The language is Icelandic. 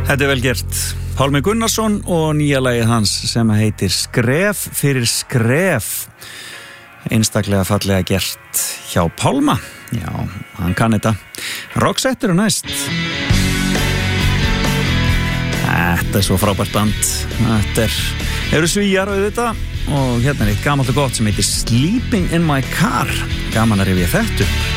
Þetta vel gert. Pálmi Gunnarsson og nýja lagið hans sem heitir Skref fyrir skref. Einstaklega fallega gert hjá Pálma. Já, hann kann þetta. Roxette eru næst. Þetta svo frábært band. Þetta eru Svíjar auðvitað og hérna eitt gamalt og gott sem heitir Sleeping in my car. Gaman að rifja þetta upp.